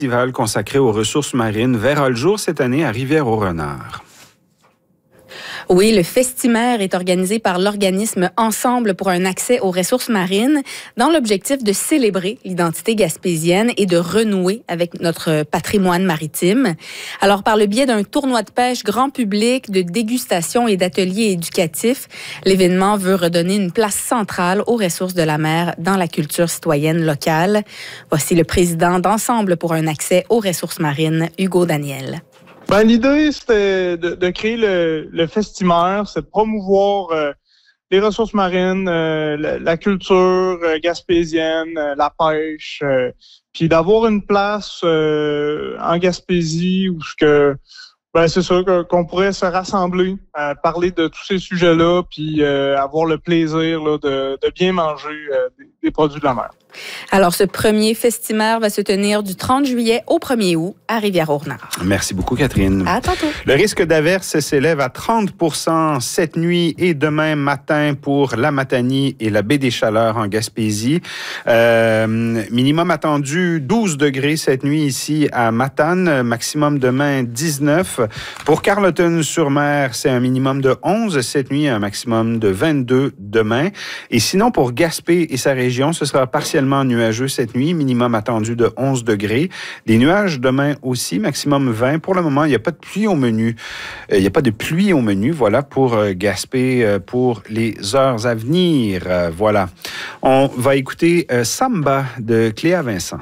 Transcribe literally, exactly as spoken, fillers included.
Festival consacré aux ressources marines verra le jour cette année à Rivière-au-Renard. Oui, le Festimère est organisé par l'organisme Ensemble pour un accès aux ressources marines dans l'objectif de célébrer l'identité gaspésienne et de renouer avec notre patrimoine maritime. Alors, par le biais d'un tournoi de pêche grand public, de dégustation et d'ateliers éducatifs, l'événement veut redonner une place centrale aux ressources de la mer dans la culture citoyenne locale. Voici le président d'Ensemble pour un accès aux ressources marines, Hugo Daniel. Ben, l'idée, c'était de, de créer le, le Festimère, c'est de promouvoir euh, les ressources marines, euh, la, la culture euh, gaspésienne, euh, la pêche, euh, puis d'avoir une place euh, en Gaspésie où ce que ben c'est ça qu'on pourrait se rassembler, euh, parler de tous ces sujets-là, puis euh, avoir le plaisir là, de, de bien manger euh, des, des produits de la mer. Alors, ce premier Festimère va se tenir du trente juillet au premier août à Rivière-au-Renard. Merci beaucoup, Catherine. À tantôt. Le risque d'averse s'élève à trente pour cent cette nuit et demain matin pour la Matanie et la baie des Chaleurs en Gaspésie. Euh, minimum attendu douze degrés cette nuit ici à Matane, maximum demain dix-neuf. Pour Carleton-sur-Mer, c'est un minimum de onze cette nuit, un maximum de vingt-deux demain. Et sinon, pour Gaspé et sa région, ce sera partiellement nuageux cette nuit, minimum attendu de onze degrés. Des nuages demain aussi, maximum vingt. Pour le moment, il n'y a pas de pluie au menu. Euh, il n'y a pas de pluie au menu, voilà, pour euh, Gaspé, euh, pour les heures à venir. Euh, voilà. On va écouter euh, Samba de Cléa Vincent.